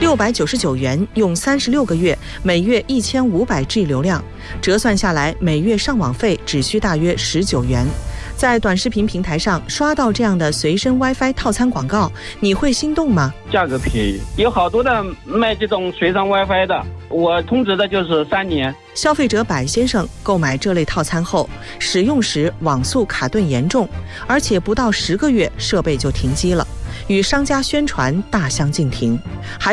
，699元用36个月，每月1500G 流量，折算下来每月上网费只需大约19元。在短视频平台上刷到这样的随身 WiFi 套餐广告，你会心动吗？ 价格便宜，有好多的卖这种随身 WiFi 的，我通知的就是3年。 消费者柏先生购买这类套餐后，使用时网速卡顿严重，而且不到10个月设备就停机了，与商家宣传大相径庭。